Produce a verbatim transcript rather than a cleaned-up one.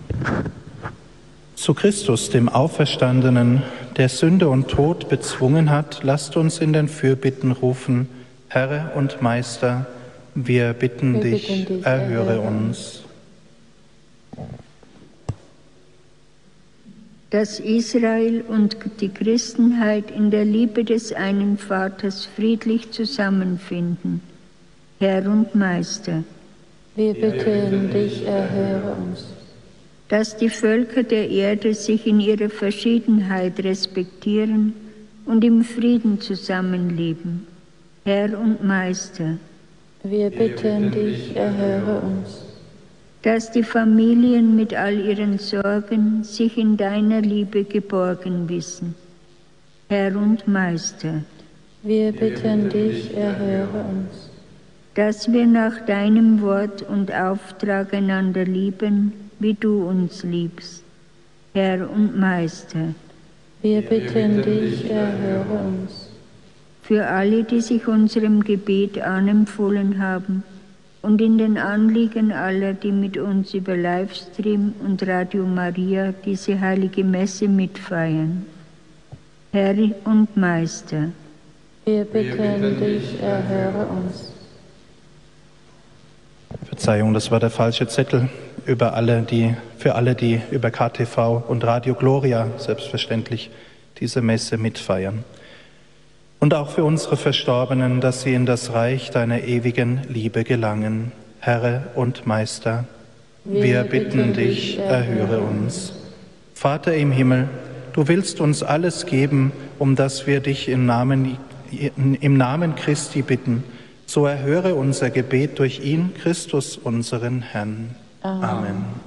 Zu Christus, dem Auferstandenen, der Sünde und Tod bezwungen hat, lasst uns in den Fürbitten rufen: Herr und Meister, wir bitten, wir dich, bitten dich, erhöre, erhöre uns. Dass Israel und die Christenheit in der Liebe des einen Vaters friedlich zusammenfinden. Herr und Meister, wir bitten dich, erhöre uns. Dass die Völker der Erde sich in ihrer Verschiedenheit respektieren und im Frieden zusammenleben. Herr und Meister, wir bitten dich, erhöre uns. Dass die Familien mit all ihren Sorgen sich in deiner Liebe geborgen wissen. Herr und Meister, wir bitten dich, erhöre uns. Dass wir nach deinem Wort und Auftrag einander lieben, wie du uns liebst. Herr und Meister, wir bitten dich, erhöre uns. Für alle, die sich unserem Gebet anempfohlen haben und in den Anliegen aller, die mit uns über Livestream und Radio Maria diese heilige Messe mitfeiern. Herr und Meister, wir bitten dich, erhöre uns. Verzeihung, das war der falsche Zettel. Über alle, die, für alle, die über K T V und Radio Gloria selbstverständlich diese Messe mitfeiern. Und auch für unsere Verstorbenen, dass sie in das Reich deiner ewigen Liebe gelangen. Herr und Meister, wir, wir bitten dich, erhöre uns. Vater im Himmel, du willst uns alles geben, um dass wir dich im Namen, im Namen Christi bitten. So erhöre unser Gebet durch ihn, Christus, unseren Herrn. Amen. Amen.